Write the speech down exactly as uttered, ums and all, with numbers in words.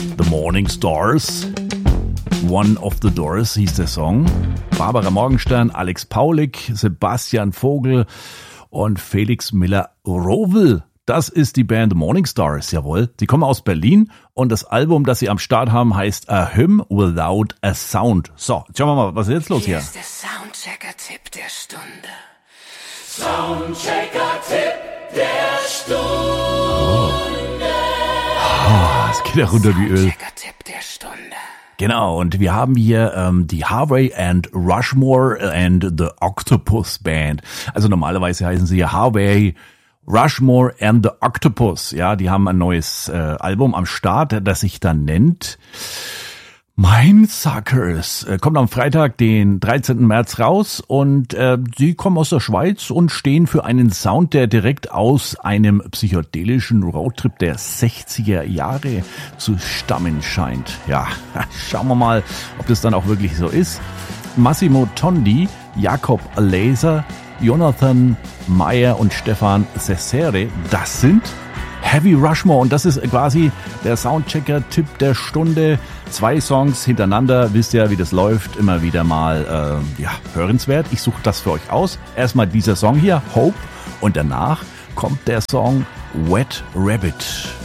The Morning Stars. One of the Doors hieß der Song. Barbara Morgenstern, Alex Paulik, Sebastian Vogel und Felix Miller-Rovel. Das ist die Band The Morning Stars, jawohl. Sie kommen aus Berlin und das Album, das sie am Start haben, heißt A Hymn Without a Sound. So, jetzt schauen wir mal, was ist jetzt los hier? Hier ist der Soundchecker-Tipp der Stunde. Soundchecker-Tipp der Stunde. Oh, es geht ja runter wie Öl. Soundchecker-Tipp der Stunde. Genau, und wir haben hier ähm, die Harvey and Rushmore and the Octopus Band. Also normalerweise heißen sie ja Harvey, Rushmore and the Octopus. Ja, die haben ein neues äh, Album am Start, das sich dann nennt Mindsuckers. Äh, kommt am Freitag, den dreizehnten März raus und äh, sie kommen aus der Schweiz und stehen für einen Sound, der direkt aus einem psychedelischen Roadtrip der sechziger Jahre zu stammen scheint. Ja, schauen wir mal, ob das dann auch wirklich so ist. Massimo Tondi, Jakob Laser, Jonathan Meyer und Stefan Cesare, das sind Heavy Rushmore und das ist quasi der Soundchecker-Tipp der Stunde. Zwei Songs hintereinander, wisst ihr, wie das läuft, immer wieder mal äh, ja, hörenswert. Ich suche das für euch aus. Erstmal dieser Song hier, Hope, und danach kommt der Song Wet Rabbit.